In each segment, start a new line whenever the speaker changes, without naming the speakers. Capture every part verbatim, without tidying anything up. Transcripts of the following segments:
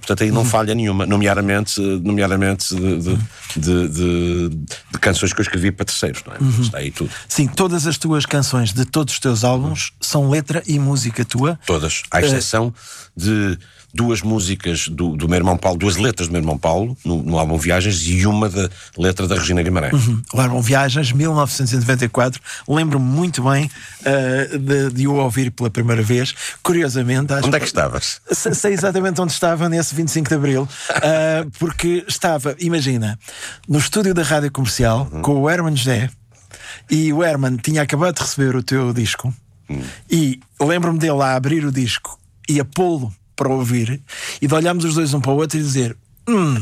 portanto aí não falha nenhuma, nomeadamente, nomeadamente de, de, de, de, de canções que eu escrevi para terceiros, não é? Uhum. Está aí tudo.
Sim, todas as tuas canções de todos os teus álbuns uhum. são letra e música tua?
Todas, à exceção uh... de duas músicas do, do meu irmão Paulo, duas letras do meu irmão Paulo, no, no álbum Viagens, e uma da letra da Regina Guimarães.
Uhum. O álbum Viagens, mil novecentos e noventa e quatro, lembro-me muito bem uh, de, de o ouvir pela primeira vez. Curiosamente, acho
onde é que estavas?
Sei, sei exatamente onde estava nesse vinte e cinco de Abril, uh, porque estava, imagina, no estúdio da Rádio Comercial, uhum. com o Herman José, e o Herman tinha acabado de receber o teu disco, uhum. e lembro-me dele a abrir o disco e a pô-lo para ouvir, e de olharmos os dois um para o outro e dizer hum.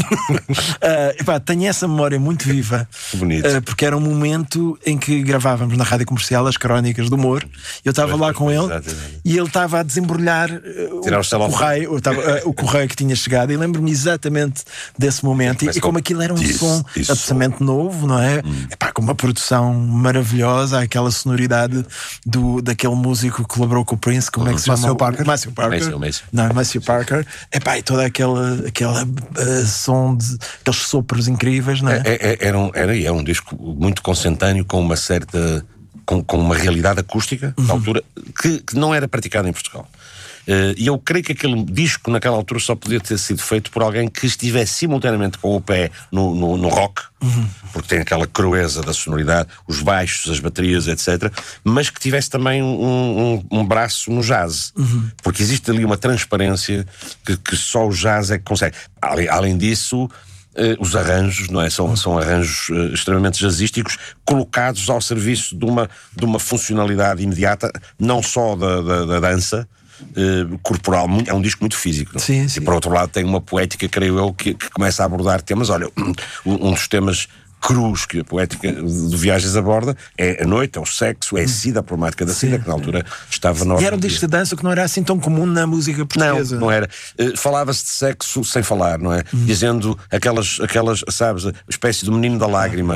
uh, epá, tenho essa memória muito viva.
Bonito.
Uh, porque era um momento em que gravávamos na Rádio Comercial as crónicas do humor. Eu estava lá com ele e ele estava a desembrulhar uh, o, o, correio, o, tava, uh, o correio que tinha chegado, e lembro-me exatamente desse momento, e, e como aquilo era um isso, som isso. absolutamente novo, não é? Hum. Epá, com uma produção maravilhosa, aquela sonoridade do, daquele músico que colaborou com o Prince, como uhum. é que se chama?
Parker.
Matthew Parker.
Matthew, Matthew.
Não, Matthew Parker. Epá, e toda aquela, aquela Uh, som de aqueles sopros incríveis, não é?
é, é era, um, era, era um disco muito consentâneo, com uma certa com, com uma realidade acústica uhum. da altura que, que não era praticada em Portugal. Uh, e eu creio que aquele disco naquela altura só podia ter sido feito por alguém que estivesse simultaneamente com o pé no, no, no rock, uhum. porque tem aquela crueza da sonoridade, os baixos, as baterias, etcétera, mas que tivesse também um, um, um braço no jazz, uhum. porque existe ali uma transparência que, que só o jazz é que consegue. Além, além disso, Uh, os arranjos, não é? São, são arranjos uh, extremamente jazzísticos, colocados ao serviço de uma, de uma funcionalidade imediata, não só da, da, da dança uh, corporal. É um disco muito físico, não?
Sim, sim.
E por outro lado tem uma poética, creio eu, que, que começa a abordar temas. Olha, um, um dos temas cruz que a poética de Viagens aborda é a noite, é o sexo, é a sida, a problemática da sida, que na altura estava na ordem.
E era um disco de dança que não era assim tão comum na música portuguesa.
Não, não era. Uh, falava-se de sexo sem falar, não é? Hum. Dizendo aquelas, aquelas, sabes, a espécie do menino da lágrima.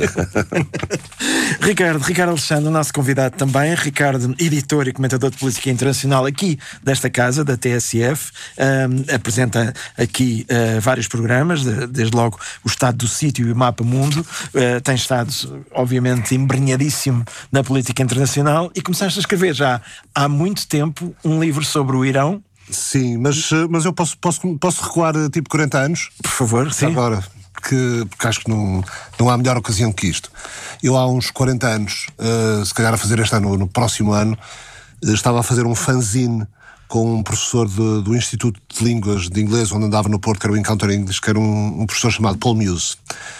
Ricardo, Ricardo Alexandre, o nosso convidado também, Ricardo, editor e comentador de política internacional aqui desta casa, da T S F, um, apresenta aqui uh, vários programas, de, desde logo o Estado do Sítio e o Mapa Mundo. Uh, tem estado, obviamente, embrenhadíssimo na política internacional, e começaste a escrever já há muito tempo um livro sobre o Irão.
Sim, mas, mas eu posso, posso, posso recuar tipo quarenta anos?
Por favor, sim.
Agora, porque, porque acho que não, não há melhor ocasião que isto. Eu há uns quarenta anos, uh, se calhar a fazer este ano, no próximo ano, uh, estava a fazer um fanzine com um professor de, do Instituto de Línguas de Inglês, onde andava no Porto, que era o Encounter English, que era um, um professor chamado Paul Muse.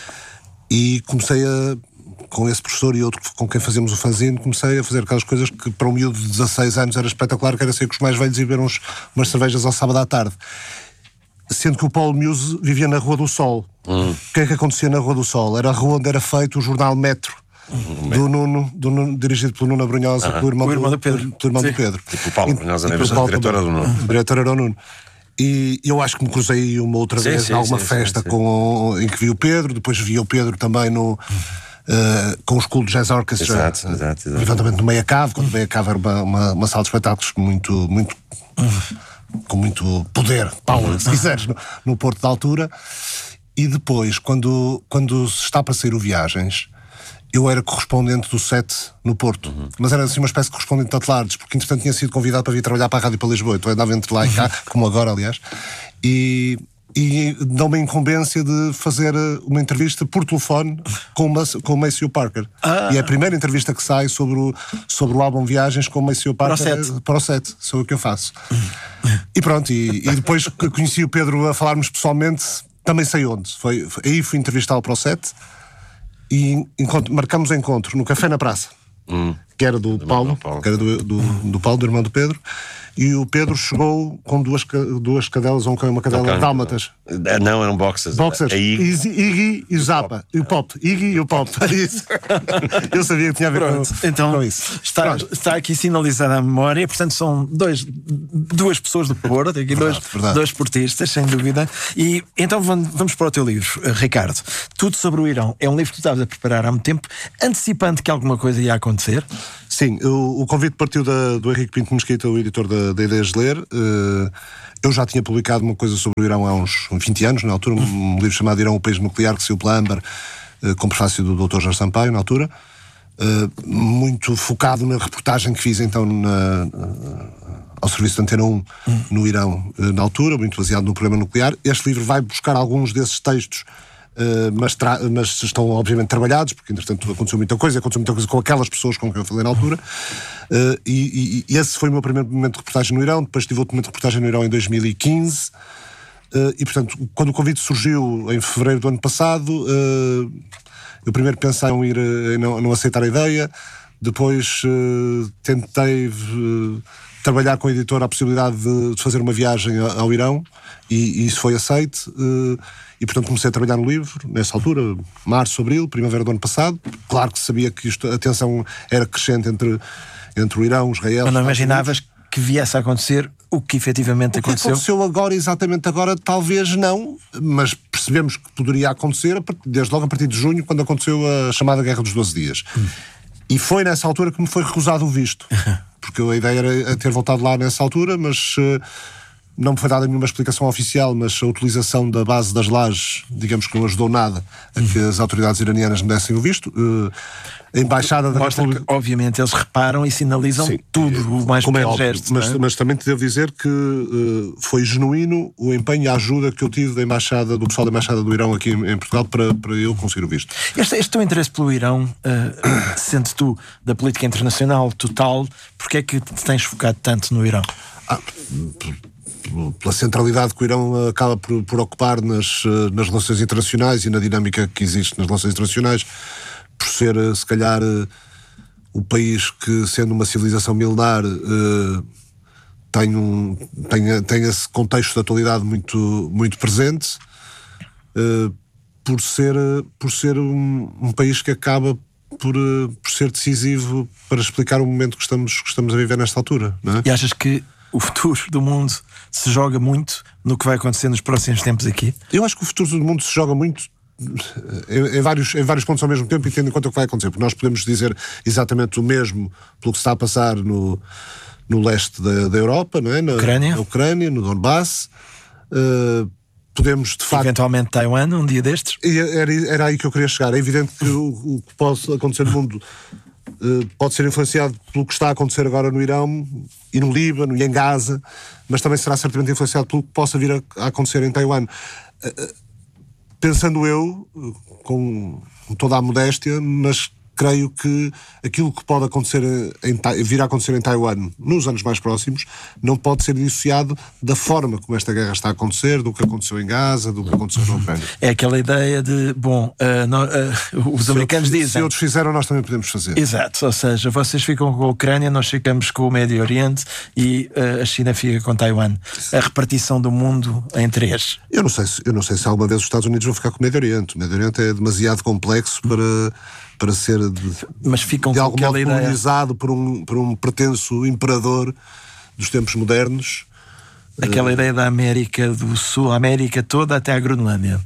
E comecei a, com esse professor e outro com quem fazíamos o fanzine, comecei a fazer aquelas coisas que para um miúdo de dezasseis anos era espetacular, que era ser com os mais velhos e beber uns, umas cervejas ao sábado à tarde. Sendo que o Paul Muse vivia na Rua do Sol. Hum. O que é que acontecia na Rua do Sol? Era a rua onde era feito o jornal Metro, hum, do, Nuno, do Nuno, dirigido pelo Nuno Abrunhosa, uh-huh. pelo irmão,
o irmão do, do
Pedro. Pelo irmão do Pedro.
Tipo o Paulo Abrunhosa, a diretora do Nuno.
A diretora era o Nuno. E eu acho que me cruzei uma outra sim, vez sim, em alguma sim, festa sim, sim. Com, em que vi o Pedro, depois vi o Pedro também no, uh, com o School Jazz Orchestra,
exato, exato, exato.
Eventualmente no Meia Cave, quando o Meia Cave era uma, uma, uma sala de espetáculos muito, muito, com muito poder, power, se quiseres, no, no Porto da Altura. E depois, quando, quando se está para sair o Viagens, eu era correspondente do set no Porto, uhum. mas era assim uma espécie de correspondente de Atlardes, porque entretanto tinha sido convidado para vir trabalhar para a Rádio para Lisboa, então eu andava entre lá e cá, como agora aliás, e, e dão-me a incumbência de fazer uma entrevista por telefone com, uma, com o Maceo Parker. Ah. E é a primeira entrevista que sai sobre o, sobre o álbum Viagens com o Maceo Parker
para o set,
para o set, sou o que eu faço. E pronto, e, e depois que conheci o Pedro a falarmos pessoalmente, também sei onde, foi, foi, aí fui entrevistá-lo para o set. E encontro, marcamos o encontro no Café na Praça, hum. que era do, do Paulo, Paulo, que era do, do, do Paulo, do irmão do Pedro. E o Pedro chegou com duas, duas cadelas, ou uma cadela okay. dálmatas.
Não, eram boxers.
Boxers.
A Iggy.
Iggy e o Zappa. E o Pop. Iggy e o Pop. Isso. Eu sabia que tinha a ver com,
então,
com isso.
Está, está aqui sinalizada a memória. Portanto, são dois, duas pessoas do Porto, aqui verdade, dois, verdade. dois portistas, sem dúvida. E então vamos para o teu livro, Ricardo. Tudo sobre o Irão. É um livro que tu estavas a preparar há muito tempo, antecipando que alguma coisa ia acontecer.
Sim, o, o convite partiu da, do Henrique Pinto Mesquita, o editor da, da Ideias de Ler. Uh, eu já tinha publicado uma coisa sobre o Irão há uns vinte anos, na altura, um livro chamado Irão, o País Nuclear, que saiu pela Âmbar, uh, com prefácio do doutor Jorge Sampaio, na altura. Uh, muito focado na reportagem que fiz então na, uh, ao serviço de Antena um hum. no Irão, uh, na altura, muito baseado no problema nuclear. Este livro vai buscar alguns desses textos, uh, mas, tra- mas estão obviamente trabalhados, porque entretanto aconteceu muita coisa, aconteceu muita coisa com aquelas pessoas com quem eu falei na altura. Uh, e, e, e esse foi o meu primeiro momento de reportagem no Irão. Depois tive outro momento de reportagem no Irão em dois mil e quinze. Uh, e portanto, quando o convite surgiu em fevereiro do ano passado, uh, eu primeiro pensei em ir, em não, não aceitar a ideia, depois uh, tentei uh, trabalhar com a editora a possibilidade de, de fazer uma viagem ao, ao Irão, e, e isso foi aceito, uh, e portanto comecei a trabalhar no livro, nessa altura, março, abril, primavera do ano passado. Claro que sabia que isto, a tensão era crescente entre, entre o Irão, Israel...
Mas não imaginavas que viesse a acontecer o que efetivamente
o que
aconteceu?
aconteceu agora, exatamente agora, talvez não, mas percebemos que poderia acontecer desde logo a partir de junho, quando aconteceu a chamada Guerra dos doze Dias. Hum. E foi nessa altura que me foi recusado o visto, porque a ideia era ter voltado lá nessa altura, mas uh, não me foi dada nenhuma explicação oficial, mas a utilização da base das lajes, digamos que não ajudou nada a que as autoridades iranianas me dessem o visto. Uh, a Embaixada da
Mostra República... que, obviamente, eles reparam e sinalizam Sim, tudo o mais
como é
pequeno
óbvio,
gesto.
Mas,
é?
mas também te devo dizer que uh, foi genuíno o empenho e a ajuda que eu tive da Embaixada, do pessoal da Embaixada do Irão aqui em, em Portugal para, para eu conseguir o visto.
Este, este teu interesse pelo Irão, uh, sendo tu da política internacional total, porque é que te tens focado tanto no Irão?
Ah, pela centralidade que o Irão acaba por, por ocupar nas, nas relações internacionais e na dinâmica que existe nas relações internacionais, por ser, se calhar, o país que, sendo uma civilização milenar, tem, um, tem, tem esse contexto de atualidade muito, muito presente, por ser, por ser um, um país que acaba por, por ser decisivo para explicar o momento que estamos, que estamos a viver nesta altura, não é?
E achas que o futuro do mundo se joga muito no que vai acontecer nos próximos tempos aqui?
Eu acho que o futuro do mundo se joga muito em, em, vários, em vários pontos ao mesmo tempo, e tendo em conta o que vai acontecer, porque nós podemos dizer exatamente o mesmo pelo que se está a passar no, no leste da, da Europa, não é? Na
Ucrânia.
na Ucrânia, no Donbass. Uh, podemos, de facto...
Eventualmente Taiwan, um dia destes?
Era, era aí que eu queria chegar. É evidente que o, o que pode acontecer no mundo uh, pode ser influenciado pelo que está a acontecer agora no Irão e no Líbano e em Gaza, mas também será certamente influenciado pelo que possa vir a, a acontecer em Taiwan. Uh, uh, pensando eu, uh, com, com toda a modéstia, mas creio que aquilo que pode acontecer em, vir a acontecer em Taiwan nos anos mais próximos não pode ser dissociado da forma como esta guerra está a acontecer, do que aconteceu em Gaza, do que aconteceu na Ucrânia.
É aquela ideia de, bom, uh, no, uh, os se americanos
outros,
dizem...
Se outros fizeram, nós também podemos fazer.
Exato, ou seja, vocês ficam com a Ucrânia, nós ficamos com o Médio Oriente e uh, a China fica com Taiwan. A repartição do mundo em três.
Eu não sei se, eu não sei se alguma vez os Estados Unidos vão ficar com o Médio Oriente. O Médio Oriente é demasiado complexo para... para ser de,
mas ficam
de algum modo
ideia...
colonizado por um, por um pretenso imperador dos tempos modernos.
Aquela uh, ideia da América do Sul, a América toda até a Groenlândia.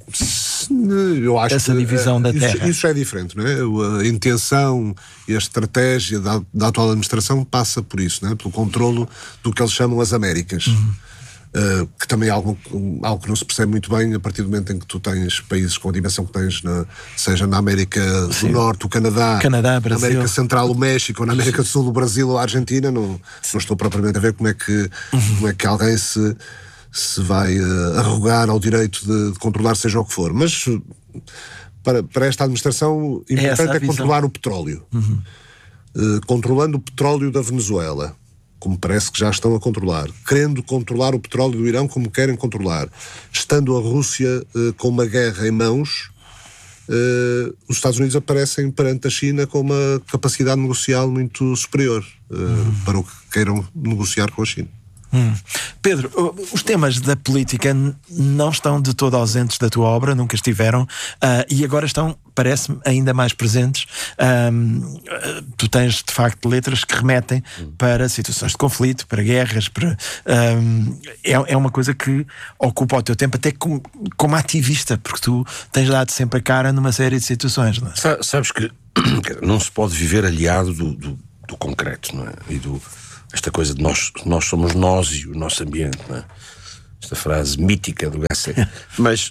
Eu acho
Essa
que,
divisão
é,
da
isso,
terra.
Isso já é diferente, não é? A intenção e a estratégia da, da atual administração passa por isso, não é? Pelo controlo do que eles chamam as Américas. Uhum. Uh, que também é algo, algo que não se percebe muito bem a partir do momento em que tu tens países com a dimensão que tens, na, seja na América
Sim.
do Norte, o Canadá,
Canadá
na América Central, o México, ou na América do Sul, o Brasil ou a Argentina. Não, não estou propriamente a ver como é que, uhum. como é que alguém se, se vai uh, arrogar ao direito de, de controlar seja o que for. Mas para, para esta administração o importante é, é controlar o petróleo. Uhum. Uh, controlando o petróleo da Venezuela, como parece que já estão a controlar, querendo controlar o petróleo do Irão como querem controlar, estando a Rússia uh, com uma guerra em mãos, uh, os Estados Unidos aparecem perante a China com uma capacidade negocial muito superior uh, uhum. para o que queiram negociar com a China.
Hum. Pedro, os temas da política não estão de todo ausentes da tua obra, nunca estiveram, uh, e agora estão, parece-me, ainda mais presentes. Um, tu tens, de facto, letras que remetem para situações de conflito, para guerras, para, um, é, é uma coisa que ocupa o teu tempo, até como, como ativista, porque tu tens dado sempre a cara numa série de situações, não é?
Sabes que não se pode viver aliado do, do, do concreto, não é? E do, esta coisa de nós, nós somos nós e o nosso ambiente, não é? Esta frase mítica do Gasset. Mas,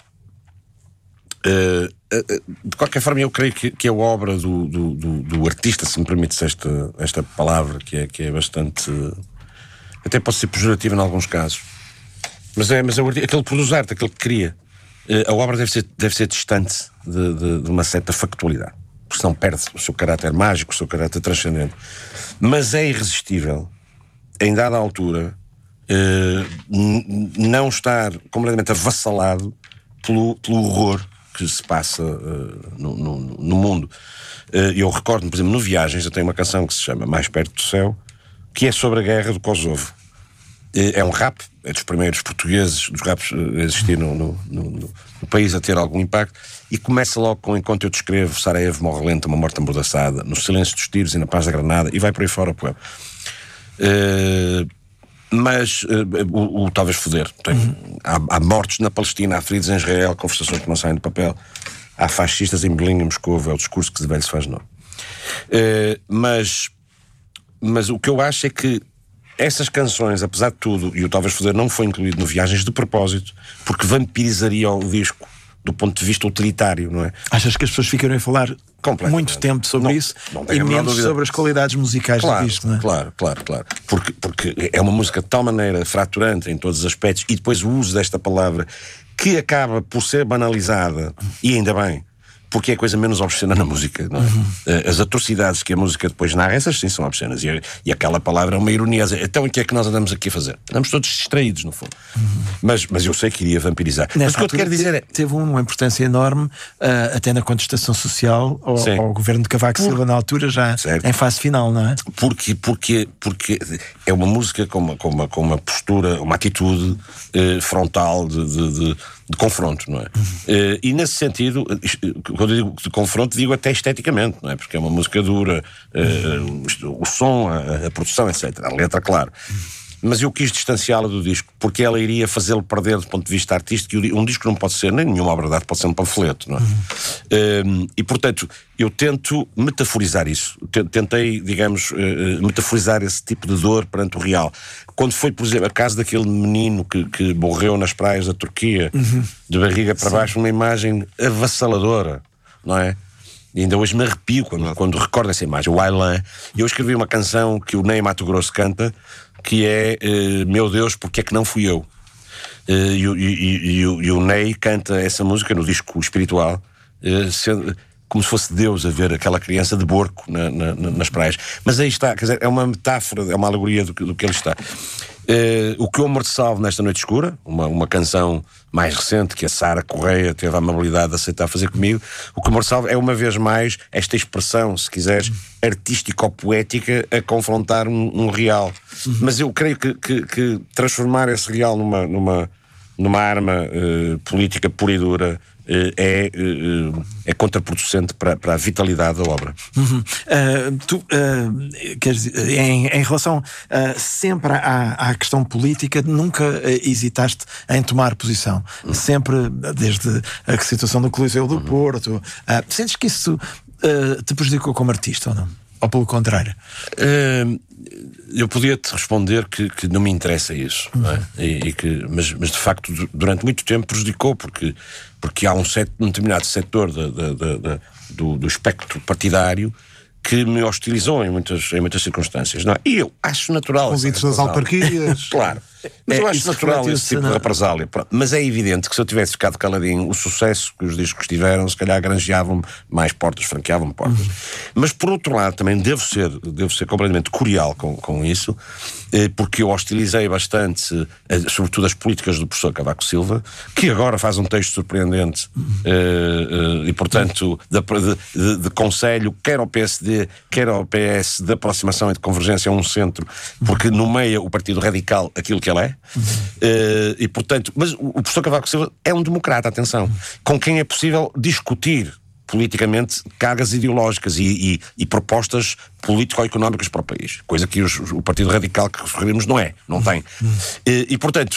uh, uh, de qualquer forma, eu creio que, que a obra do, do, do, do artista, se me permite esta, esta palavra, que é, que é bastante... Uh, até pode ser pejorativa em alguns casos. Mas é, mas é aquele que produz arte, aquele que cria. Uh, a obra deve ser, deve ser distante de, de, de uma certa factualidade. Porque senão perde o seu caráter mágico, o seu caráter transcendente. Mas é irresistível, em dada altura... Uh, n- não estar completamente avassalado pelo, pelo horror que se passa uh, no, no, no mundo. Uh, eu recordo-me, por exemplo, no Viagens, eu tenho uma canção que se chama Mais Perto do Céu, que é sobre a guerra do Kosovo. Uh, é um rap, é dos primeiros portugueses, dos raps a existir no, no, no, no país, a ter algum impacto, e começa logo com Enquanto Eu Te Escrevo, Sarajevo morre lenta, uma morte amordaçada, no silêncio dos tiros e na paz da granada, e vai por aí fora o poema. Uh, Mas uh, o, o talvez foder. Tem, uhum. há, há mortos na Palestina, há feridos em Israel, conversações que não saem do papel, há fascistas em Berlim e Moscou, é o discurso que de velho se faz não. Uh, mas, mas o que eu acho é que essas canções, apesar de tudo, e o talvez foder não foi incluído no Viagens de propósito, porque vampirizaria o disco do ponto de vista utilitário, não é?
Achas que as pessoas ficaram a falar muito tempo sobre
não,
isso
não
e menos sobre as qualidades musicais
claro,
do disco, não é?
Claro, claro, claro. Porque, porque é uma música de tal maneira fraturante em todos os aspectos, e depois o uso desta palavra que acaba por ser banalizada, e ainda bem, porque é a coisa menos obscena na música, não é? Uhum. As atrocidades que a música depois narra, essas sim são obscenas, e, e aquela palavra é uma ironia. Então o que é que nós andamos aqui a fazer? Andamos todos distraídos, no fundo. Uhum. Mas, mas eu sei que iria vampirizar.
Nessa
mas o que eu te quero dizer é...
Teve uma importância enorme, uh, até na contestação social ao, ao governo de Cavaco Silva, na altura, já certo. Em fase final, não é?
Porque, porque, porque é uma música com uma, com uma, com uma postura, uma atitude uh, frontal de, de, de, de confronto, não é? Uhum. Uh, e nesse sentido, quando eu digo de confronto, digo até esteticamente, não é? Porque é uma música dura, uh, o, o som, a, a produção, etcétera. A letra, claro. Mas eu quis distanciá-la do disco, porque ela iria fazê-lo perder do ponto de vista artístico, e um disco não pode ser nem nenhuma obra de arte, pode ser um panfleto, não é? Uhum. Um, e, portanto, eu tento metaforizar isso. Tentei, digamos, uh, metaforizar esse tipo de dor perante o real. Quando foi, por exemplo, a caso daquele menino que, que morreu nas praias da Turquia, uhum. de barriga para Sim. baixo, uma imagem avassaladora, não é? E ainda hoje me arrepio quando, quando recordo essa imagem, o Aylan. E eu escrevi uma canção que o Ney Mato Grosso canta, que é uh, Meu Deus, porque é que não fui eu? Uh, e, e, e, e, e o Ney canta essa música no disco espiritual, uh, sendo, como se fosse Deus a ver aquela criança de borco na, na, nas praias. Mas aí está, quer dizer, é uma metáfora, é uma alegoria do, do que ele está. Uh, o que eu amor te salvo nesta noite escura, uma, uma canção mais recente que a Sara Correia teve a amabilidade de aceitar fazer comigo. O que amor te salvo é uma vez mais esta expressão, se quiseres, artístico-poética a confrontar um, um real. Uhum. Mas eu creio que, que, que transformar esse real numa, numa, numa arma uh, política pura e dura É, é contraproducente para, para a vitalidade da obra.
Uhum. Uh, tu, uh, queres dizer, em, em relação uh, sempre à, à questão política, nunca uh, hesitaste em tomar posição. Uhum. Sempre, desde a situação do Coliseu do uhum. Porto. Uh, sentes que isso uh, te prejudicou como artista ou não? Ou pelo contrário?
Uh, eu podia-te responder que, que não me interessa isso, uhum. não é? e, e que, mas, mas de facto durante muito tempo prejudicou, porque, porque há um, set, um determinado setor de, de, de, de, do, do espectro partidário que me hostilizou em muitas, em muitas circunstâncias, não é? E eu acho natural.
Convites das autarquias.
Claro. Mas
é,
eu acho natural esse tipo de represália. Mas é evidente que se eu tivesse ficado caladinho, o sucesso que os discos tiveram, se calhar granjeavam mais portas, franqueavam portas. Uhum. Mas por outro lado, também devo ser, devo ser completamente cordial com, com isso, porque eu hostilizei bastante, sobretudo as políticas do professor Cavaco Silva, que agora faz um texto surpreendente uhum. e, portanto, de, de, de conselho, quer ao P S D, quer ao P S, de aproximação e de convergência a um centro, porque nomeia o Partido Radical aquilo que ele é. Uhum. Uh, e portanto, mas o professor Cavaco Silva é um democrata, atenção, uhum. com quem é possível discutir politicamente cargas ideológicas e, e, e propostas político-económicas para o país, coisa que os, o Partido Radical que referimos não é, não tem. Uhum. Uh, e portanto,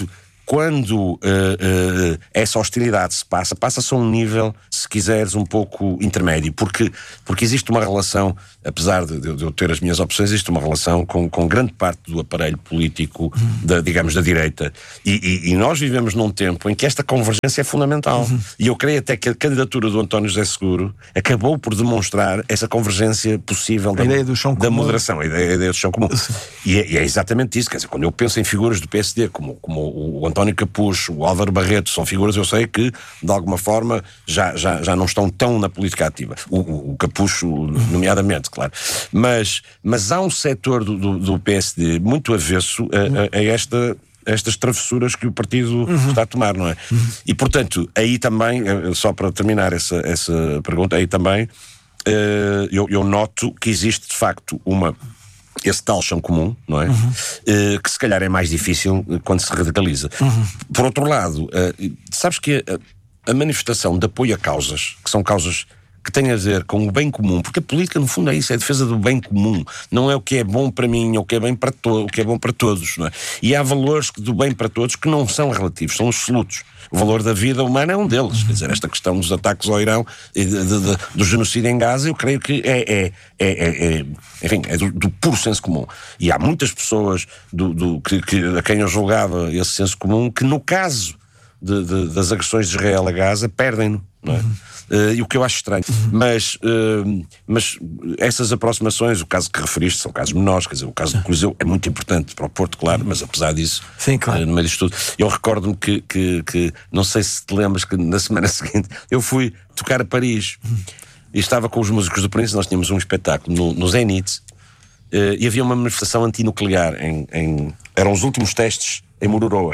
quando uh, uh, essa hostilidade se passa, passa-se a um nível, se quiseres, um pouco intermédio, porque, porque existe uma relação, apesar de, de eu ter as minhas opções, existe uma relação com, com grande parte do aparelho político, uhum. da, digamos, da direita, e, e, e nós vivemos num tempo em que esta convergência é fundamental, uhum. e eu creio até que a candidatura do António José Seguro acabou por demonstrar essa convergência possível da,
ideia do chão
da
comum.
moderação, a ideia, a ideia do chão comum. E é, e é exatamente isso, quer dizer, quando eu penso em figuras do P S D, como, como o António Capucho, o Álvaro Barreto, são figuras, eu sei que, de alguma forma, já, já, já não estão tão na política ativa. O, o, o Capucho, nomeadamente, claro. Mas, mas há um setor do, do, do P S D muito avesso a, a, a esta... estas travessuras que o partido uhum. está a tomar, não é? Uhum. E, portanto, aí também, só para terminar essa, essa pergunta, aí também uh, eu, eu noto que existe, de facto, uma... esse tal chão comum, não é? Uhum. Uh, que se calhar é mais difícil quando se radicaliza. Uhum. Por outro lado, uh, sabes que a, a manifestação de apoio a causas, que são causas que têm a ver com o bem comum, porque a política no fundo é isso, é a defesa do bem comum, não é o que é bom para mim, ou o que é bem para to- o que é bom para todos, não é? E há valores do bem para todos que não são relativos, são absolutos. O valor da vida humana é um deles, quer dizer, esta questão dos ataques ao Irão e de, de, de, do genocídio em Gaza, eu creio que é, é, é, é, é enfim, é do, do puro senso comum. E há muitas pessoas do, do, que, que, a quem eu julgava esse senso comum, que no caso de, de, das agressões de Israel a Gaza, perdem-no, não é? Uhum. Uh, e o que eu acho estranho, uhum. mas, uh, mas essas aproximações, o caso que referiste, são casos menores, quer dizer, o caso do Coliseu é muito importante para o Porto, claro, mas apesar disso,
sim, claro.
uh, no meio disto tudo, eu recordo-me que, que, que, não sei se te lembras, que na semana seguinte eu fui tocar a Paris uhum. e estava com os músicos do Prince, nós tínhamos um espetáculo no, no Zenit, uh, e havia uma manifestação antinuclear, em, em, eram os últimos testes em Mururoa.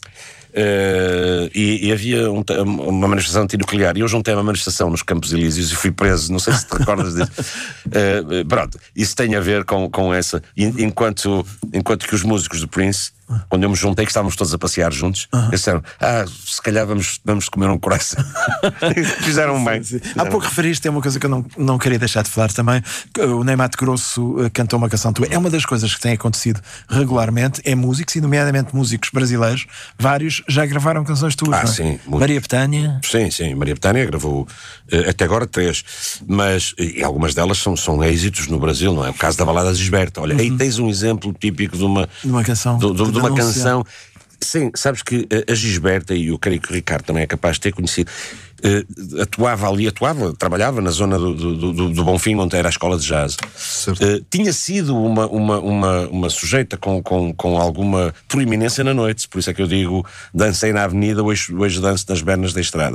Uh, e, e havia um, uma manifestação antinuclear e eu juntei uma manifestação nos Campos Elíseos e fui preso, não sei se te recordas disso. Uh, pronto, isso tem a ver com, com essa, enquanto, enquanto que os músicos do Prince, quando eu me juntei, que estávamos todos a passear juntos, uh-huh. eles disseram, ah, se calhar vamos, vamos comer um coração. Fizeram bem.
Sim, sim. Há pouco referiste, é uma coisa que eu não, não queria deixar de falar também. O Ney Matogrosso uh, cantou uma canção tua. É uma das coisas que tem acontecido regularmente, é músicos, e nomeadamente músicos brasileiros, vários já gravaram canções tuas.
Ah,
não é?
sim. Muito.
Maria Bethânia.
Sim, sim, Maria Bethânia gravou uh, até agora três, mas e algumas delas são, são êxitos no Brasil, não é? O caso da Balada Gisberta. Olha, uhum. aí tens um exemplo típico de uma,
de uma canção.
Do, do, de uma canção. Sim, sabes que a Gisberta, e eu creio que o Ricardo também é capaz de ter conhecido, uh, atuava ali, atuava, trabalhava na zona do, do, do, do Bonfim, onde era a escola de jazz. Uh, tinha sido uma, uma, uma, uma sujeita com, com, com alguma proeminência na noite, por isso é que eu digo, dancei na avenida, hoje, hoje danço nas bernas da estrada.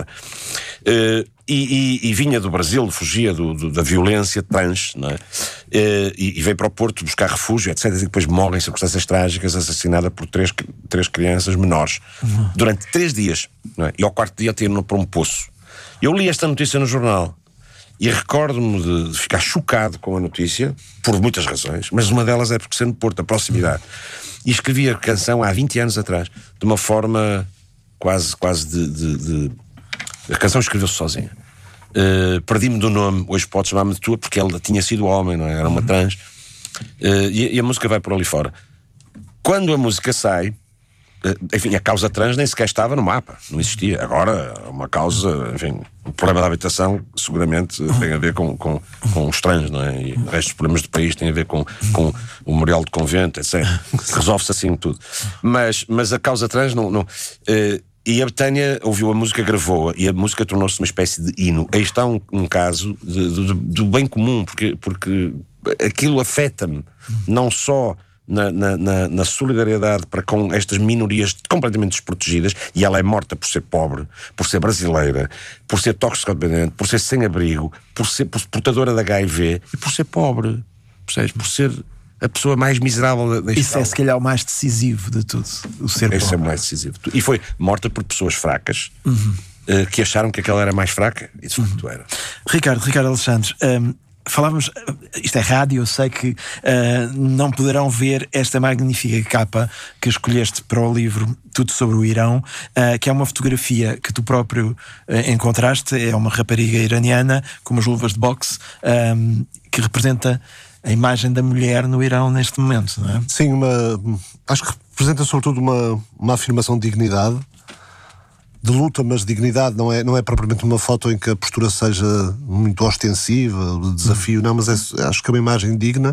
Uh, E, e, e vinha do Brasil, fugia do, do, da violência trans, não é? E, e veio para o Porto buscar refúgio, etcétera. E depois morre em circunstâncias trágicas, assassinada por três, três crianças menores, uhum. durante três dias, não é? E ao quarto dia tiro-no para um poço. Eu li esta notícia no jornal e recordo-me de, de ficar chocado com a notícia, por muitas razões, mas uma delas é porque sendo Porto, a proximidade. E escrevi a canção há vinte anos atrás, de uma forma quase, quase de... de, de a canção escreveu-se sozinha. Uh, perdi-me do nome, hoje podes chamar-me de tua, porque ela tinha sido homem, não é? Era uma trans. Uh, e, e a música vai por ali fora. Quando a música sai, uh, enfim, a causa trans nem sequer estava no mapa, não existia. Agora, uma causa, enfim, o problema da habitação seguramente tem a ver com, com, com os trans, não é? E o resto dos problemas do país tem a ver com, com o memorial de convento, etcétera. Resolve-se assim tudo. Mas, mas a causa trans não. não uh, E a Bethânia ouviu a música, gravou-a, e a música tornou-se uma espécie de hino. Aí está um, um caso de, de, do bem comum, porque, porque aquilo afeta-me, não só na, na, na, na solidariedade para com estas minorias completamente desprotegidas, e ela é morta por ser pobre, por ser brasileira, por ser toxicodependente, por ser sem abrigo, por ser por, portadora de H I V, e por ser pobre, percebes? Por ser a pessoa mais miserável da história.
Isso é se calhar o mais decisivo de tudo, o ser pobre.
Isso é o mais decisivo. E foi morta por pessoas fracas, uhum. uh, que acharam que aquela era mais fraca, e de facto uhum. era.
Ricardo, Ricardo Alexandre, um, falávamos, isto é rádio, eu sei que uh, não poderão ver esta magnífica capa que escolheste para o livro Tudo sobre o Irão, uh, que é uma fotografia que tu próprio uh, encontraste, é uma rapariga iraniana com umas luvas de boxe, um, que representa a imagem da mulher no Irão neste momento, não é?
Sim, uma, acho que representa sobretudo uma, uma afirmação de dignidade, de luta, mas de dignidade. Não é, não é propriamente uma foto em que a postura seja muito ostensiva, de desafio, não, mas é, acho que é uma imagem digna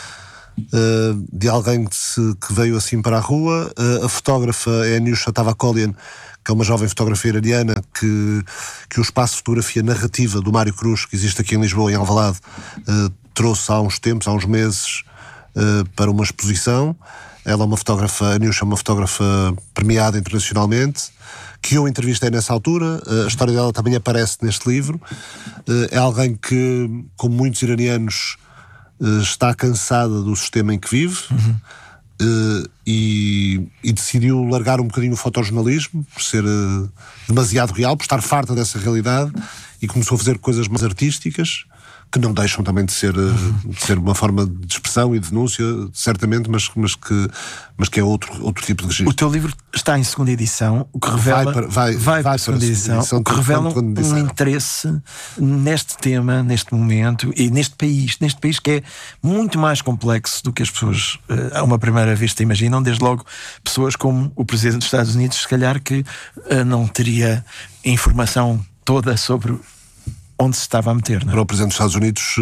uh, de alguém que, se, que veio assim para a rua. Uh, a fotógrafa é a Newsha Tavakolian, que é uma jovem fotógrafa iraniana que, que o espaço de fotografia narrativa do Mário Cruz, que existe aqui em Lisboa, em Alvalade, uh, trouxe há uns tempos, há uns meses, uh, para uma exposição. Ela é uma fotógrafa, a Newsha é uma fotógrafa premiada internacionalmente, que eu entrevistei nessa altura. A história dela também aparece neste livro. É alguém que, como muitos iranianos, está cansada do sistema em que vive. Uhum. e, e decidiu largar um bocadinho o fotojornalismo por ser demasiado real, por estar farta dessa realidade, e começou a fazer coisas mais artísticas, que não deixam também de ser, de ser uma forma de expressão e de denúncia, certamente, mas, mas, que, mas que é outro, outro tipo de registro.
O teu livro está em segunda edição, o que revela
vai para, vai,
vai
vai
para a segunda edição, edição, o que revela um, um interesse neste tema, neste momento, e neste país, neste país que é muito mais complexo do que as pessoas a uma primeira vista imaginam. Desde logo pessoas como o Presidente dos Estados Unidos, se calhar que não teria informação toda sobre onde se estava a meter, não é?
Para o Presidente dos Estados Unidos,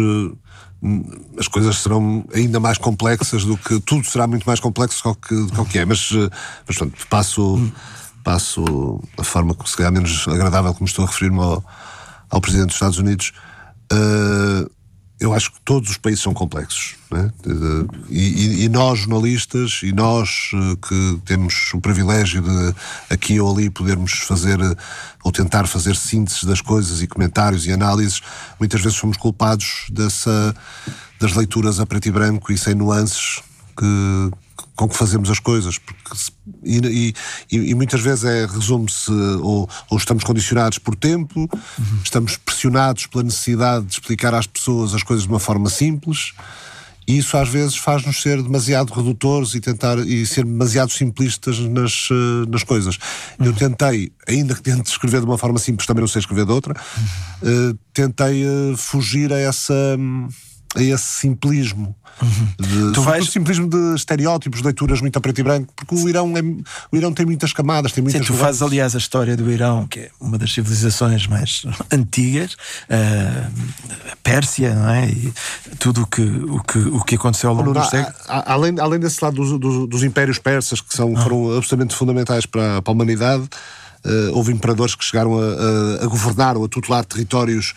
as coisas serão ainda mais complexas do que... Tudo será muito mais complexo do que, do que é. Mas, mas pronto, passo, hum. passo a forma que se calhar menos agradável como estou a referir-me ao, ao Presidente dos Estados Unidos. Uh, eu acho que todos os países são complexos, não é? E, e, e nós, jornalistas, e nós uh, que temos o privilégio de aqui ou ali podermos fazer uh, ou tentar fazer sínteses das coisas e comentários e análises, muitas vezes somos culpados dessa, das leituras a preto e branco e sem nuances que, com que fazemos as coisas, porque, e, e, e muitas vezes é, resume-se, ou, ou estamos condicionados por tempo, uhum. estamos pressionados pela necessidade de explicar às pessoas as coisas de uma forma simples, e isso às vezes faz-nos ser demasiado redutores e tentar e ser demasiado simplistas nas, nas coisas. Uhum. Eu tentei, ainda que tente escrever de uma forma simples, também não sei escrever de outra, uhum. uh, tentei uh, fugir a essa... a esse simplismo, uhum. de, tu vais... simplismo de estereótipos, de leituras muito a preto e branco, porque o Irão, é, o Irão tem muitas camadas, tem muitas...
Sim, tu fazes aliás a história do Irão, que é uma das civilizações mais antigas, a Pérsia, não é? E tudo o que, o que, o que aconteceu ao longo
não,
dos séculos.
Além, além desse lado dos, dos, dos impérios persas, que são, ah. foram absolutamente fundamentais para, para a humanidade, uh, houve imperadores que chegaram a, a, a governar ou a tutelar territórios...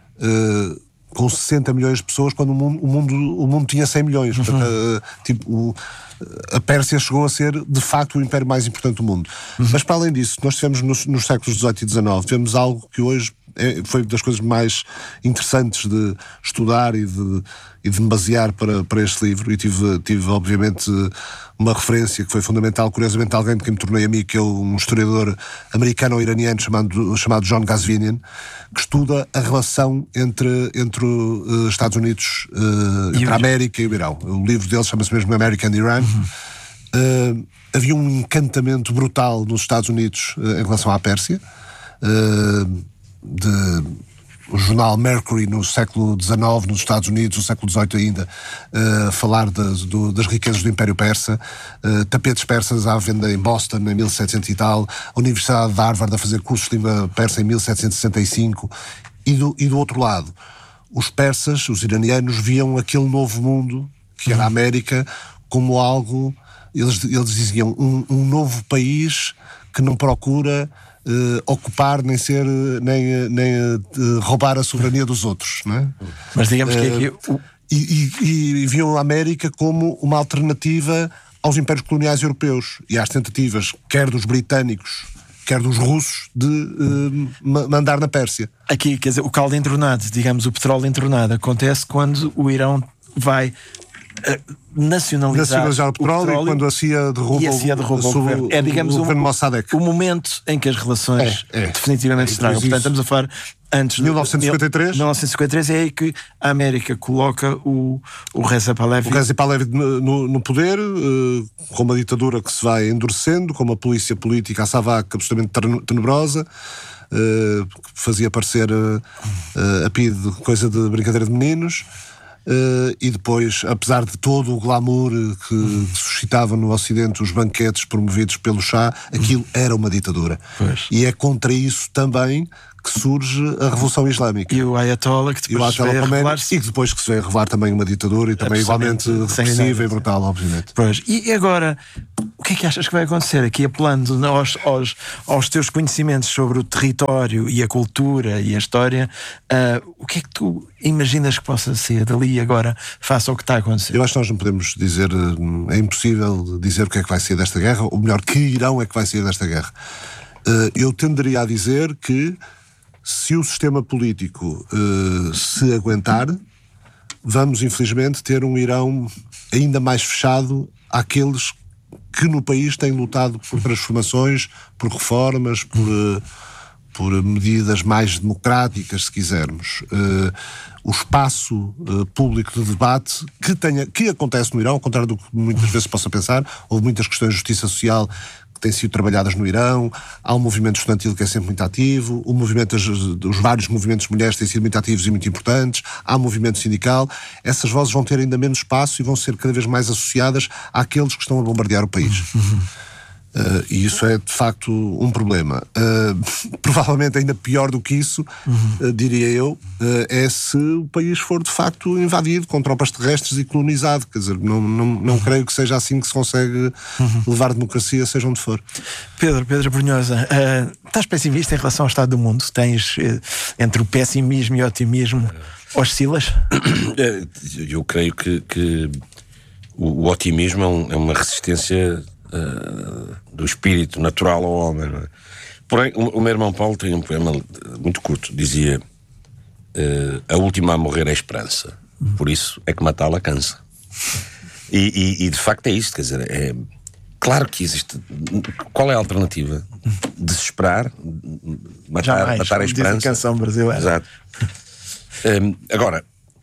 Uh, com sessenta milhões de pessoas, quando o mundo, o mundo, o mundo tinha cem milhões. Uhum. Portanto, uh, tipo, o, a Pérsia chegou a ser, de facto, o império mais importante do mundo. Uhum. Mas, para além disso, nós tivemos nos, nos séculos dezoito e dezanove, tivemos algo que hoje é, foi das coisas mais interessantes de estudar e de, e de me basear para, para este livro, e tive, tive, obviamente, uma referência que foi fundamental, curiosamente, alguém de quem me tornei amigo, que é um historiador americano-iraniano chamado, chamado John Ghazvinian, que estuda a relação entre, entre uh, Estados Unidos, uh, entre a América e o Irão. O livro dele chama-se mesmo American Iran. Uhum. Uh, havia um encantamento brutal nos Estados Unidos uh, em relação à Pérsia. Uh, de... o jornal Mercury no século dezanove nos Estados Unidos, no século dezoito ainda, a uh, falar das, do, das riquezas do Império Persa, uh, tapetes persas à venda em Boston em mil e setecentos e tal, a Universidade de Harvard a fazer cursos de língua persa em mil setecentos e sessenta e cinco, e do, e do outro lado, os persas, os iranianos, viam aquele novo mundo, que era a América, como algo, eles, eles diziam, um, um novo país que não procura Uh, ocupar, nem ser, nem, nem uh, roubar a soberania dos outros, não é?
Mas digamos que aqui...
Uh, e, e, e viam a América como uma alternativa aos impérios coloniais europeus e às tentativas, quer dos britânicos, quer dos russos, de uh, mandar na Pérsia.
Aqui, quer dizer, o caldo entornado, digamos, o petróleo entornado, acontece quando o Irão vai... nacionalizar,
nacionalizar o petróleo, o petróleo e quando a C I A derruba,
e a C I A derruba o, o governo. É, digamos, o, o, o momento em que as relações é, é. definitivamente é, se estragam. Portanto, estamos a falar antes de
mil novecentos e cinquenta e três.
mil novecentos e cinquenta e três é aí que a América coloca o, o Reza Pahlavi.
O Reza Pahlavi no, no poder, uh, com uma ditadura que se vai endurecendo, com uma polícia política, a Savak, absolutamente tenebrosa, uh, que fazia parecer uh, uh, a P I D coisa de brincadeira de meninos. Uh, e depois, apesar de todo o glamour que uhum. suscitava no Ocidente os banquetes promovidos pelo Shah, aquilo uhum. era uma ditadura.
Pois.
E é contra isso também que surge a Revolução Islâmica.
E o Ayatollah, que depois
se veio a revelar e que depois que se veio a revelar também uma ditadura e também igualmente repressiva e brutal, obviamente.
Pois. E agora, o que é que achas que vai acontecer aqui, apelando aos, aos, aos teus conhecimentos sobre o território e a cultura e a história, uh, o que é que tu imaginas que possa ser dali agora, face ao que está a acontecer?
Eu acho que nós não podemos dizer, é impossível dizer o que é que vai sair desta guerra, ou melhor, que Irão é que vai sair desta guerra. Uh, eu tenderia a dizer que se o sistema político uh, se aguentar, vamos infelizmente ter um Irão ainda mais fechado àqueles que no país têm lutado por transformações, por reformas, por, uh, por medidas mais democráticas, se quisermos. Uh, o espaço uh, público de debate que, tenha, que acontece no Irão, ao contrário do que muitas vezes se possa pensar, houve muitas questões de justiça social que têm sido trabalhadas no Irão, há um movimento estudantil que é sempre muito ativo, o movimento, os vários movimentos de mulheres têm sido muito ativos e muito importantes, há um movimento sindical, essas vozes vão ter ainda menos espaço e vão ser cada vez mais associadas àqueles que estão a bombardear o país. Uhum. Uh, e isso é de facto um problema. Uh, provavelmente ainda pior do que isso, uhum. uh, diria eu, uh, é se o país for de facto invadido com tropas terrestres e colonizado. Quer dizer, não, não, não uhum. creio que seja assim que se consegue uhum. levar a democracia, seja onde for.
Pedro, Pedro Brunhosa, uh, estás pessimista em relação ao estado do mundo? Tens uh, entre o pessimismo e o otimismo, oscilas?
Eu creio que, que o, o otimismo é, um, é uma resistência Uh, do espírito natural ao homem, não é? Porém, o, o meu irmão Paulo tem um poema muito curto, dizia uh, a última a morrer é a esperança, por isso é que matá-la cansa. E, e, e de facto é isto, quer dizer, é claro que existe. Qual é a alternativa? Desesperar, matar,
Jamais,
matar a esperança.
Diz a canção brasileira.
Exato. Um, agora,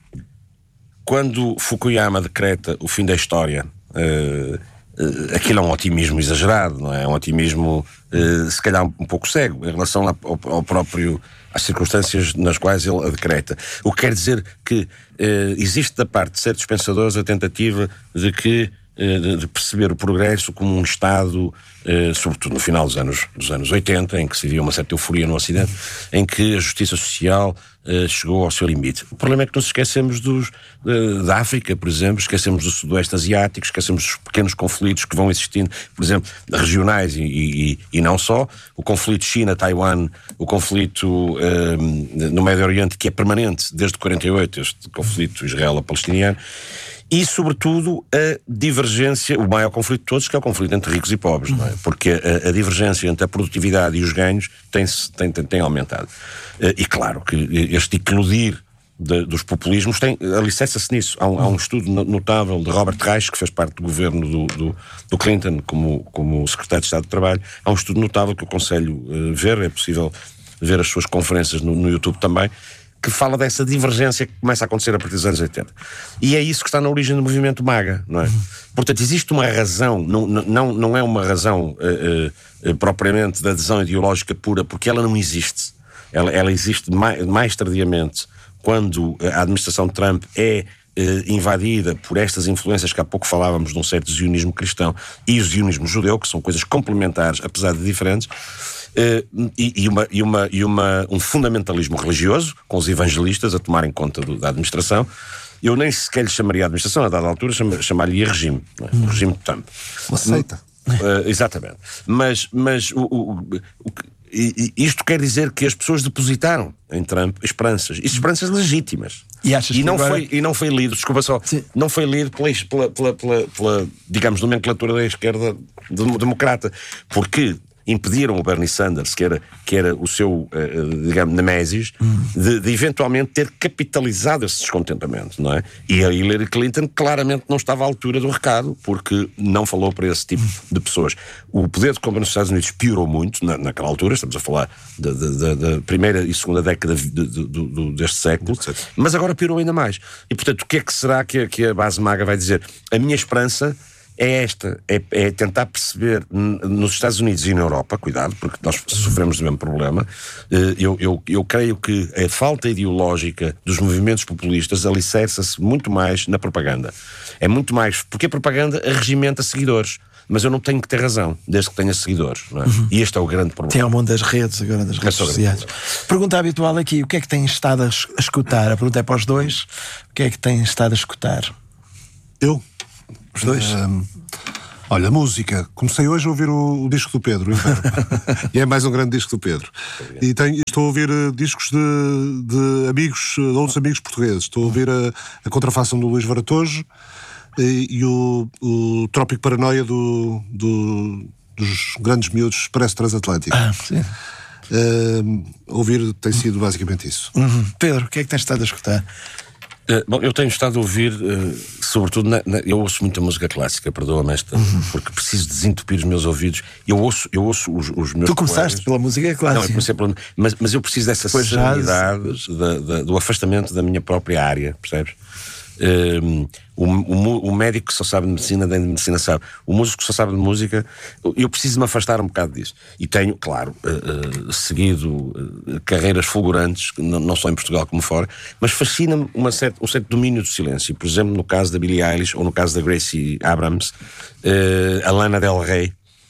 quando Fukuyama decreta o fim da história, uh, Uh, aquilo é um otimismo exagerado, não é? É um otimismo, uh, se calhar, um, um pouco cego em relação ao, ao próprio, às circunstâncias nas quais ele a decreta. O que quer dizer que uh, existe da parte de certos pensadores a tentativa de que uh, de perceber o progresso como um estado, uh, sobretudo no final dos anos, dos anos oitenta, em que se via uma certa euforia no Ocidente, em que a justiça social Uh, chegou ao seu limite. O problema é que nos esquecemos dos, uh, da África, por exemplo, esquecemos do Sudoeste Asiático, esquecemos dos pequenos conflitos que vão existindo, por exemplo, regionais e, e, e não só, o conflito China-Taiwan, o conflito uh, no Médio Oriente, que é permanente desde quarenta e oito, este conflito israelo-palestiniano, e, sobretudo, a divergência, o maior conflito de todos, que é o conflito entre ricos e pobres, não é? Porque a, a divergência entre a produtividade e os ganhos tem, tem, tem, tem aumentado. E claro que este eclodir de, dos populismos tem, alicerça-se nisso. Há um, há um estudo notável de Robert Reich, que fez parte do governo do, do, do Clinton como, como secretário de Estado do Trabalho. Há um estudo notável que eu aconselho uh, ver, é possível ver as suas conferências no, no YouTube também, que fala dessa divergência que começa a acontecer a partir dos anos oitenta. E é isso que está na origem do movimento MAGA, não é? Portanto, existe uma razão, não, não, não é uma razão uh, uh, propriamente de adesão ideológica pura, porque ela não existe. Ela, ela existe mais, mais tardiamente, quando a administração de Trump é uh, invadida por estas influências que há pouco falávamos de um certo zionismo cristão e o zionismo judeu, que são coisas complementares, apesar de diferentes. Uh, e, e, uma, e, uma, e uma, um fundamentalismo religioso, com os evangelistas a tomarem conta do, da administração. Eu nem sequer lhe chamaria a administração, a dada altura chama, chamaria regime, não é? O regime de Trump.
Uma seita.
Uh, exatamente. Mas, mas o, o, o, isto quer dizer que as pessoas depositaram em Trump esperanças, e esperanças legítimas.
E, achas
e,
que
não,
agora...
foi, e não foi lido, desculpa só, Sim. não foi lido pela, pela, pela, pela, pela digamos, nomenclatura da esquerda democrata, porque impediram o Bernie Sanders, que era, que era o seu, uh, digamos, nemesis, hum. de, de eventualmente ter capitalizado esse descontentamento, não é? E a Hillary Clinton claramente não estava à altura do recado, porque não falou para esse tipo de pessoas. O poder de compra nos Estados Unidos piorou muito na, naquela altura, estamos a falar da, da, da primeira e segunda década de, de, de, de, deste século, mas agora piorou ainda mais. E, portanto, o que é que será que a, que a base MAGA vai dizer? A minha esperança é esta, é, é tentar perceber nos Estados Unidos e na Europa, cuidado, porque nós sofremos do mesmo problema. Eu, eu, eu creio que a falta ideológica dos movimentos populistas alicerça-se muito mais na propaganda. É muito mais, porque a propaganda arregimenta seguidores. Mas eu não tenho que ter razão, desde que tenha seguidores, não é? Uhum. E este é o grande problema.
Tem o mundo das redes, agora das redes sociais. Pergunta habitual aqui, o que é que tem estado a escutar? A pergunta é para os dois, o que é que tem estado a escutar?
Eu?
Os dois?
Um, olha, música. Comecei hoje a ouvir o, o disco do Pedro, o Inverno. E é mais um grande disco do Pedro. E tenho, estou a ouvir uh, discos de, de amigos, de outros amigos portugueses. Estou a ouvir a, a contrafação do Luís Varatojo e, e o, o Trópico Paranoia do, do, dos grandes miúdos Expresso Transatlântico.
Ah, sim.
Uh, ouvir tem sido basicamente isso.
Uhum. Pedro, o que é que tens estado a escutar?
Uh, bom, eu tenho estado a ouvir, uh, sobretudo, na, na, eu ouço muita música clássica, perdoa-me esta, uhum. porque preciso desentupir os meus ouvidos. Eu ouço, eu ouço os, os meus.
Tu começaste
colegas.
pela música clássica.
Não, eu comecei pela, mas, mas eu preciso dessa
Pois
serenidade, da, da, do afastamento da minha própria área, percebes? Um, o, o, o médico que só sabe de medicina, dentro de medicina sabe. O músico que só sabe de música. Eu preciso me afastar um bocado disso. E tenho, claro, uh, uh, seguido uh, carreiras fulgurantes, não, não só em Portugal como fora, mas fascina-me uma certa, um certo domínio do silêncio. Por exemplo, no caso da Billie Eilish ou no caso da Gracie Abrams, uh, a Lana Del Rey.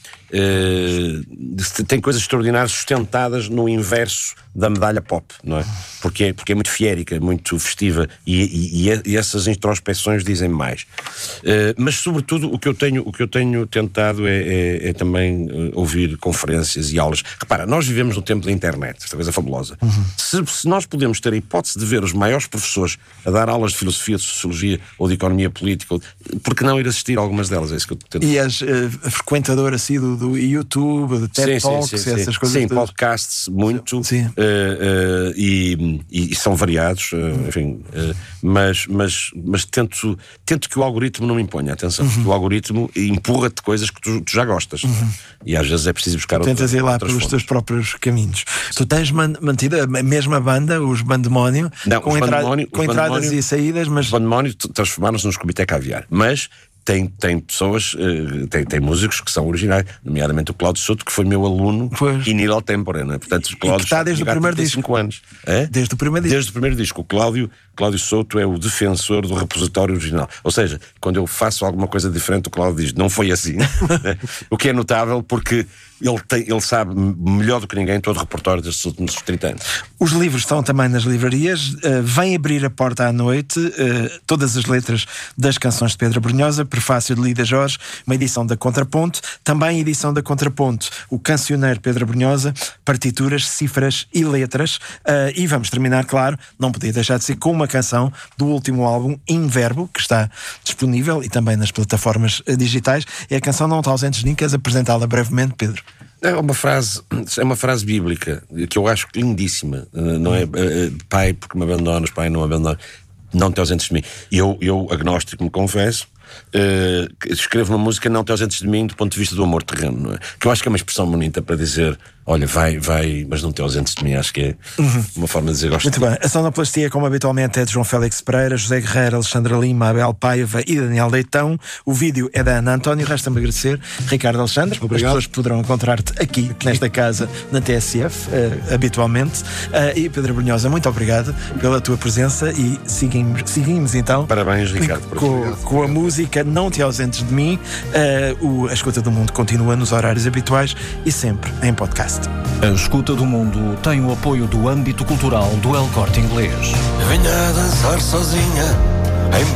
Uh, tem coisas extraordinárias sustentadas no inverso da medalha pop, não é? Porque é, porque é muito fiérica, muito festiva e, e, e essas introspecções dizem mais. Uh, mas sobretudo o que eu tenho, o que eu tenho tentado é, é, é também uh, ouvir conferências e aulas. Repara, nós vivemos no tempo da internet, esta coisa fabulosa. Uhum. Se, se nós podemos ter a hipótese de ver os maiores professores a dar aulas de filosofia, de sociologia ou de economia política, por que não ir assistir a algumas delas? É isso que eu tento.
E és uh, frequentador assim do, do YouTube, de TED
sim,
Talks,
sim, sim,
essas
sim.
coisas.
Sim,
todas.
podcasts, muito.
Sim.
Uh, uh, e, e, e são variados, uh, enfim, uh, mas, mas, mas tento, tento que o algoritmo não me imponha, atenção, uhum. que o algoritmo empurra-te coisas que tu, tu já gostas. Uhum. E às vezes é preciso buscar outras.
Tentas ir lá pelos fontes. Teus próprios caminhos. Tu tens man, mantido a mesma banda, os Bandemónio,
não,
com,
os
entra,
bandemónio,
com
os
entradas
bandemónio,
e saídas, mas.
Os Bandemónio transformaram-se nos Comitê Caviar, mas. Tem, tem pessoas, uh, tem, tem músicos que são originais, nomeadamente o Cláudio Souto, que foi meu aluno in illo tempore, né? Portanto, o Cláudio
está desde o primeiro disco.
anos. É?
Desde o primeiro disco.
Desde o primeiro disco. O Cláudio, Cláudio Souto é o defensor do repositório original. Ou seja, quando eu faço alguma coisa diferente, o Cláudio diz, não foi assim. Né? O que é notável porque ele, tem, ele sabe melhor do que ninguém todo o repertório destes últimos trinta anos.
Os livros estão também nas livrarias. Uh, vem abrir a porta à noite, uh, todas as letras das canções de Pedro Brunhosa, prefácio de Lida Jorge, uma edição da Contraponto, também edição da Contraponto, o cancioneiro Pedro Brunhosa, partituras, cifras e letras. Uh, e vamos terminar, claro, não podia deixar de ser com uma canção do último álbum, Inverbo, que está disponível e também nas plataformas uh, digitais. É a canção Não Te Ausentes de Mim, queres apresentá-la brevemente, Pedro?
É uma frase, é uma frase bíblica que eu acho lindíssima, não é? Pai, porque me abandonas, pai, não me abandonas, não te ausentes de mim. Eu, eu agnóstico, me confesso, uh, escrevo uma música Não te ausentes de mim do ponto de vista do amor terreno, não é? Que eu acho que é uma expressão bonita para dizer, olha, vai, vai, mas não te ausentes de mim. Acho que é uhum. uma forma de dizer gosto.
Muito bem. A sonoplastia, como habitualmente, é de João Félix Pereira, José Guerreiro, Alexandra Lima, Abel Paiva e Daniel Leitão. O vídeo é da Ana António. Resta-me agradecer, Ricardo Alexandre. Obrigado. As pessoas poderão encontrar-te aqui, aqui, nesta casa, na T S F, uh, habitualmente. Uh, e Pedro Brunhosa, muito obrigado pela tua presença e seguimos, seguimos então.
Parabéns, Ricardo.
Com, com a música Não Te Ausentes de Mim. Uh, o, a Escuta do Mundo continua nos horários habituais e sempre em podcast.
A Escuta do Mundo tem o apoio do âmbito cultural do El Corte Inglês.
Venha a dançar sozinha em